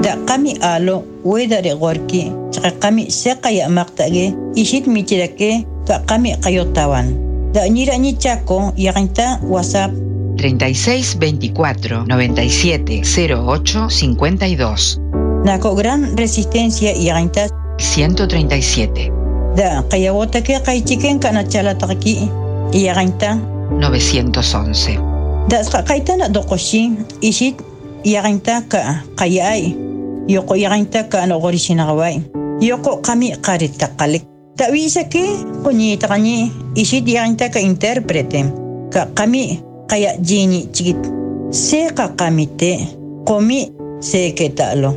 da qami alo wedare gorki chaqa qami seqaya maqtage ishit michirake ta qami qayotawan da ñira ñi chaco yaqinta WhatsApp 36 24 97 08 52. Nako gran resistencia yaqinta 137. da qayawotake qaychiken kana chalataqki yaqinta 911. da qaitana doqoshi ishit yaqinta ka qayay yoko yaqinta ka no gorishinawai yoko qami qaritaqalik da wisake qoñitaqani ishit yaqinta ka interprete ka qami qaya jini chigit seqa qamite qomi seketalo